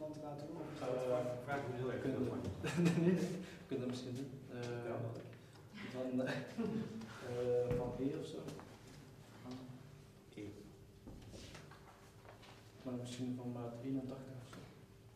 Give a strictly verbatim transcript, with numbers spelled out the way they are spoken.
iemand te laten doen? Of is Uh, dat van- vraag me heel erg Kunnen veel we- van. nee, nee, we kunnen dat misschien doen. Uh, Ja. dan uh, uh, van E of zo. E. Maar misschien van maat eenentachtig of zo.